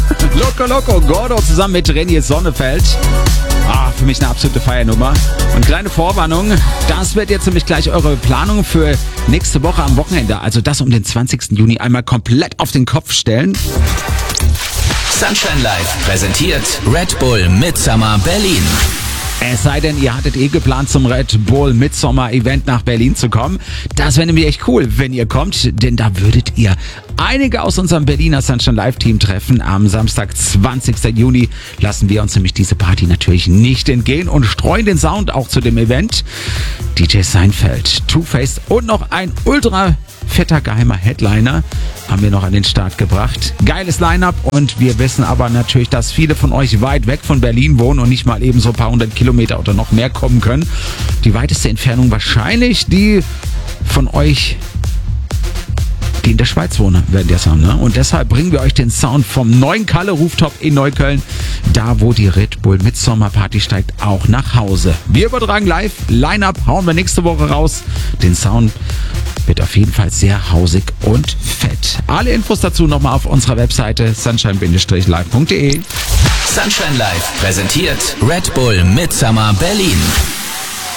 Loco Loco, Gordo zusammen mit René Sonnefeld. Für mich eine absolute Feiernummer. Und kleine Vorwarnung, das wird jetzt nämlich gleich eure Planung für nächste Woche am Wochenende, also das um den 20. Juni, einmal komplett auf den Kopf stellen. Sunshine Live präsentiert Red Bull Midsummer Berlin. Es sei denn, ihr hattet geplant, zum Red Bull Midsummer Event nach Berlin zu kommen. Das wäre nämlich echt cool, wenn ihr kommt, denn da würdet ihr einige aus unserem Berliner Sunshine Live Team treffen. Am Samstag, 20. Juni, lassen wir uns nämlich diese Party natürlich nicht entgehen und streuen den Sound auch zu dem Event. DJ Seinfeld, Two-Face und noch ein ultra fetter geheimer Headliner haben wir noch an den Start gebracht. Geiles Line-Up und wir wissen aber natürlich, dass viele von euch weit weg von Berlin wohnen und nicht mal eben so ein paar hundert Kilometer oder noch mehr kommen können. Die weiteste Entfernung wahrscheinlich die von euch, die in der Schweiz wohnen, werden das haben, ne? Und deshalb bringen wir euch den Sound vom neuen Kalle Rooftop in Neukölln, da wo die Red Bull Midsummer Party steigt, auch nach Hause. Wir übertragen live, Line-Up hauen wir nächste Woche raus. Den Sound wird auf jeden Fall sehr hausig und fett. Alle Infos dazu nochmal auf unserer Webseite sunshine-live.de. Sunshine Live präsentiert Red Bull Midsummer Berlin.